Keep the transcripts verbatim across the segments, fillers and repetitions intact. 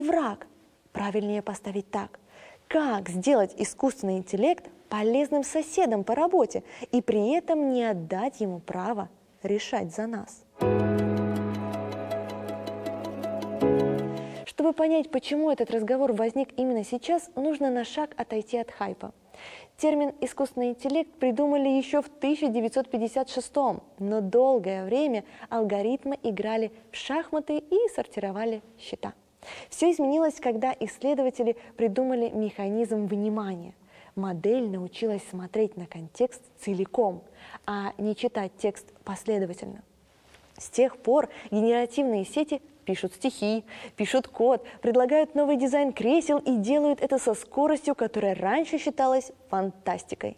враг. Правильнее поставить так. Как сделать искусственный интеллект полезным соседом по работе и при этом не отдать ему право решать за нас? Чтобы понять, почему этот разговор возник именно сейчас, нужно на шаг отойти от хайпа. Термин «искусственный интеллект» придумали еще в тысяча девятьсот пятьдесят шестом, но долгое время алгоритмы играли в шахматы и сортировали счета. Все изменилось, когда исследователи придумали механизм внимания. Модель научилась смотреть на контекст целиком, а не читать текст последовательно. С тех пор генеративные сети пишут стихи, пишут код, предлагают новый дизайн кресел и делают это со скоростью, которая раньше считалась фантастикой.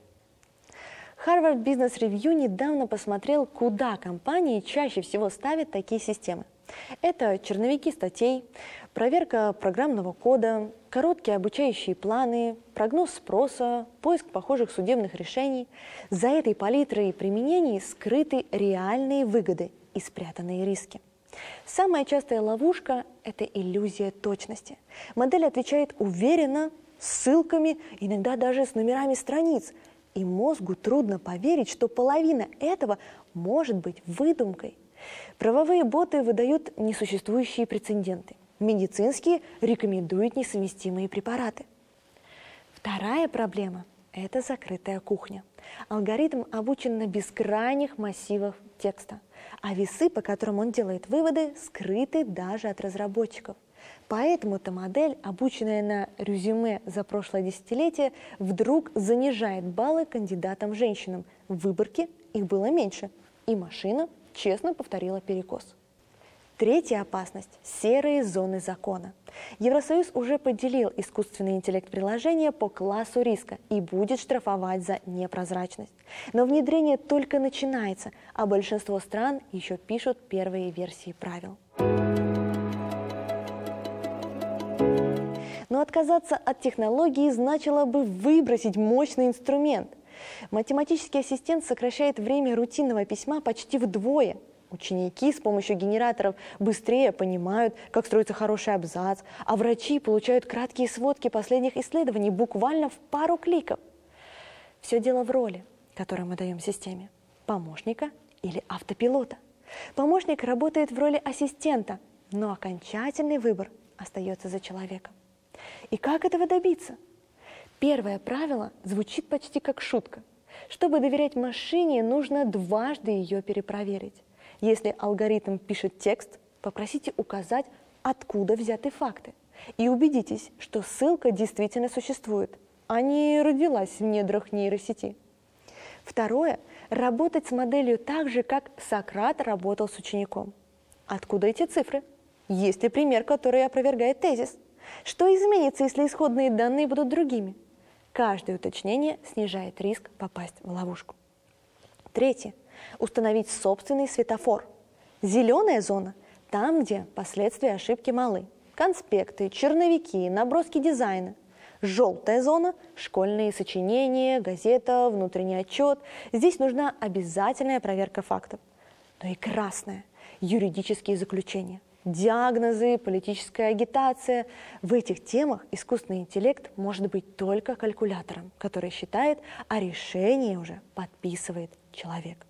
Harvard Business Review недавно посмотрел, куда компании чаще всего ставят такие системы. Это черновики статей, проверка программного кода, короткие обучающие планы, прогноз спроса, поиск похожих судебных решений. За этой палитрой применений скрыты реальные выгоды и спрятанные риски. Самая частая ловушка – это иллюзия точности. Модель отвечает уверенно, с ссылками, иногда даже с номерами страниц. И мозгу трудно поверить, что половина этого может быть выдумкой. Правовые боты выдают несуществующие прецеденты. Медицинские рекомендуют несовместимые препараты. Вторая проблема – это закрытая кухня. Алгоритм обучен на бескрайних массивах текста, а весы, по которым он делает выводы, скрыты даже от разработчиков. Поэтому-то модель, обученная на резюме за прошлое десятилетие, вдруг занижает баллы кандидатам-женщинам. В выборке их было меньше, и машина честно повторила перекос. Третья опасность – серые зоны закона. Евросоюз уже поделил искусственный интеллект приложения по классу риска и будет штрафовать за непрозрачность. Но внедрение только начинается, а большинство стран еще пишут первые версии правил. Но отказаться от технологии значило бы выбросить мощный инструмент. Математический ассистент сокращает время рутинного письма почти вдвое. Ученики с помощью генераторов быстрее понимают, как строится хороший абзац, а врачи получают краткие сводки последних исследований буквально в пару кликов. Все дело в роли, которую мы даем системе – помощника или автопилота. Помощник работает в роли ассистента, но окончательный выбор остается за человеком. И как этого добиться? Первое правило звучит почти как шутка. Чтобы доверять машине, нужно дважды ее перепроверить. Если алгоритм пишет текст, попросите указать, откуда взяты факты. И убедитесь, что ссылка действительно существует, а не родилась в недрах нейросети. Второе – работать с моделью так же, как Сократ работал с учеником. Откуда эти цифры? Есть ли пример, который опровергает тезис? Что изменится, если исходные данные будут другими? Каждое уточнение снижает риск попасть в ловушку. Третье. Установить собственный светофор. Зеленая зона – там, где последствия ошибки малы. Конспекты, черновики, наброски дизайна. Желтая зона – школьные сочинения, газета, внутренний отчет. Здесь нужна обязательная проверка фактов. Но и красная – юридические заключения. Диагнозы, политическая агитация. В этих темах искусственный интеллект может быть только калькулятором, который считает, а решение уже подписывает человек.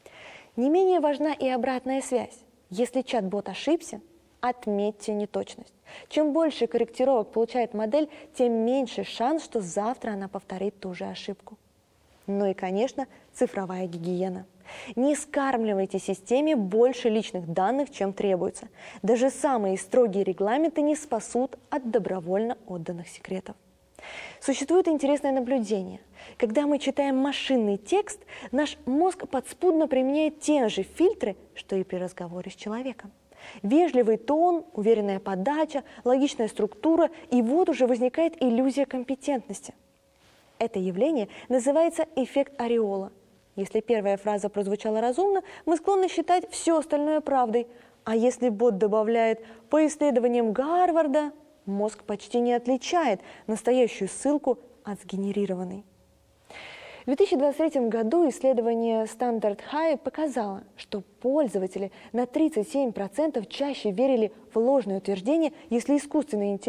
Не менее важна и обратная связь. Если чат-бот ошибся, отметьте неточность. Чем больше корректировок получает модель, тем меньше шанс, что завтра она повторит ту же ошибку. Ну и, конечно, цифровая гигиена. Не скармливайте системе больше личных данных, чем требуется. Даже самые строгие регламенты не спасут от добровольно отданных секретов. Существует интересное наблюдение. Когда мы читаем машинный текст, наш мозг подспудно применяет те же фильтры, что и при разговоре с человеком. Вежливый тон, уверенная подача, логичная структура, и вот уже возникает иллюзия компетентности. Это явление называется эффект ореола. Если первая фраза прозвучала разумно, мы склонны считать все остальное правдой. А если бот добавляет «по исследованиям Гарварда», мозг почти не отличает настоящую ссылку от сгенерированной. две тысячи двадцать третьем году исследование Standard High показало, что пользователи на тридцать семь процентов чаще верили в ложные утверждения, если искусственный интеллект